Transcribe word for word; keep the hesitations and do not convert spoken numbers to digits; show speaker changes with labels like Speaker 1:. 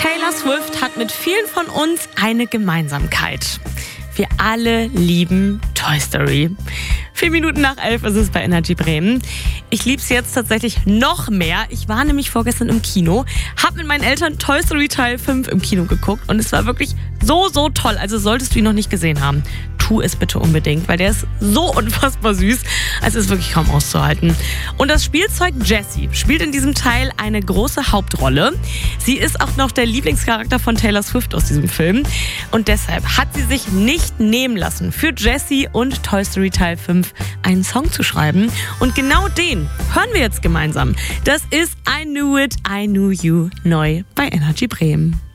Speaker 1: Taylor Swift hat mit vielen von uns eine Gemeinsamkeit. Wir alle lieben Toy Story. Vier Minuten nach elf ist es bei Energy Bremen. Ich liebe es jetzt tatsächlich noch mehr. Ich war nämlich vorgestern im Kino, habe mit meinen Eltern Toy Story Teil fünf im Kino geguckt und es war wirklich so, so toll. Also solltest du ihn noch nicht gesehen haben, tu es bitte unbedingt, weil der ist so unfassbar süß. Also es ist wirklich kaum auszuhalten. Und das Spielzeug Jessie spielt in diesem Teil eine große Hauptrolle. Sie ist auch noch der Lieblingscharakter von Taylor Swift aus diesem Film. Und deshalb hat sie sich nicht nehmen lassen, für Jessie und Toy Story Teil fünf einen Song zu schreiben. Und genau den hören wir jetzt gemeinsam. Das ist I Knew It, I Knew You, neu bei Energy Bremen.